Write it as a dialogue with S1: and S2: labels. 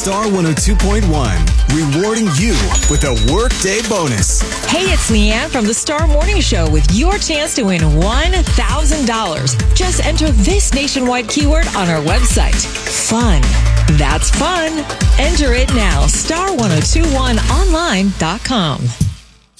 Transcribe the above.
S1: Star 102.1, rewarding you with a workday bonus.
S2: Hey, it's Leanne from the Star Morning Show with your chance to win $1,000. Just enter this nationwide keyword on our website. Fun. That's fun. Enter it now. Star1021online.com.